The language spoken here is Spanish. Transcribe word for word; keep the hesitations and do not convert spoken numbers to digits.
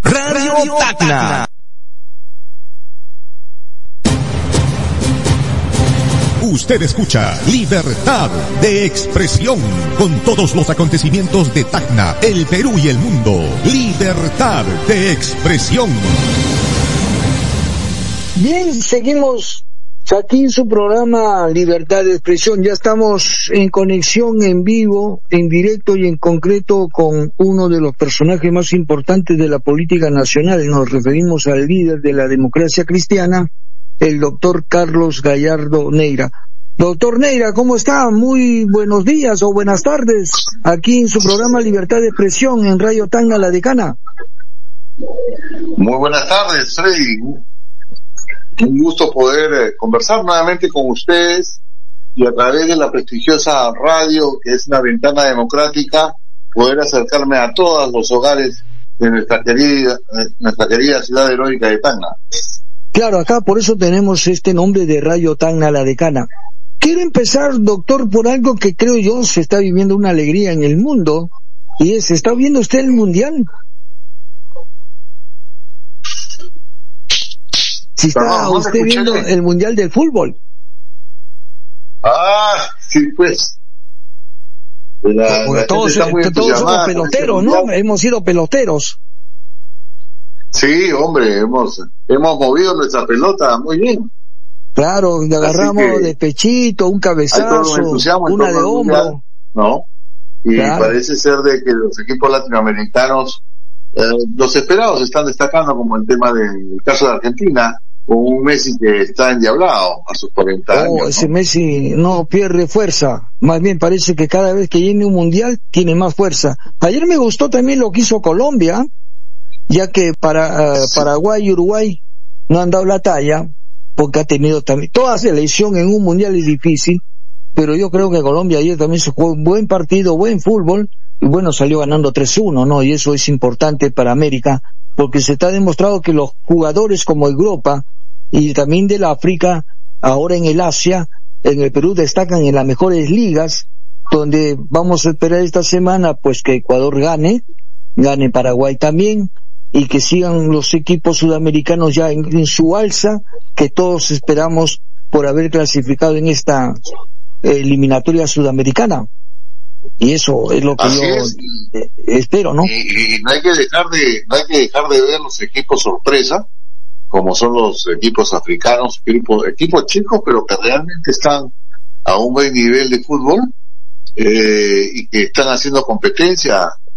Radio, Radio Tacna. Usted escucha Libertad de Expresión con todos los acontecimientos de Tacna, el Perú y el mundo. Libertad de Expresión. Bien, seguimos aquí en su programa Libertad de Expresión. Ya estamos en conexión en vivo, en directo y en concreto con uno de los personajes más importantes de la política nacional. Nos referimos al líder de la democracia cristiana, el doctor Carlos Gallardo Neira. Doctor Neira, ¿cómo está? Muy buenos días o buenas tardes aquí en su programa Libertad de Expresión en Radio Tacna, La Decana. Muy buenas tardes, Freddy. Un gusto poder eh, conversar nuevamente con ustedes y a través de la prestigiosa radio, que es una ventana democrática, poder acercarme a todos los hogares de nuestra querida, eh, nuestra querida ciudad heroica de Tacna. Claro, acá por eso tenemos este nombre de Radio Tacna, La Decana. Quiero empezar, doctor, por algo que creo yo se está viviendo una alegría en el mundo, y es, ¿está viendo usted el Mundial? Si está Perdón, no usted viendo bien. el Mundial del Fútbol. Ah, sí, pues. La, Porque la todos, gente está muy todos somos entusiasmada con peloteros, este ¿no? mundial. Hemos sido peloteros. Sí, hombre, hemos hemos movido nuestra pelota muy bien. Claro, le agarramos que de pechito, un Hay todo un cabezazo, entusiasmo en una torno de al mundial, hombro. ¿no? Y Claro. parece ser de que los equipos latinoamericanos, eh, los esperados están destacando, como el tema del caso de Argentina, con un Messi que está endiablado a sus cuarenta años. Oh, ese ¿no? Messi no pierde fuerza. Más bien parece que cada vez que viene un mundial tiene más fuerza. Ayer me gustó también lo que hizo Colombia, ya que para uh, Paraguay y Uruguay no han dado la talla, porque ha tenido también, toda selección en un mundial es difícil, pero yo creo que Colombia ayer también se jugó un buen partido, buen fútbol, y bueno, salió ganando tres uno, ¿no? Y eso es importante para América, porque se está demostrado que los jugadores como Europa, y también de la África, ahora en el Asia, en el Perú destacan en las mejores ligas, donde vamos a esperar esta semana, pues que Ecuador gane, gane Paraguay también, y que sigan los equipos sudamericanos ya en, en su alza, que todos esperamos por haber clasificado en esta eliminatoria sudamericana. Y eso es lo que Así yo es. eh, espero, ¿no? Y, y no hay que dejar de no hay que dejar de ver los equipos sorpresa, como son los equipos africanos, equipos, equipos chicos, pero que realmente están a un buen nivel de fútbol, eh, y que están haciendo competencia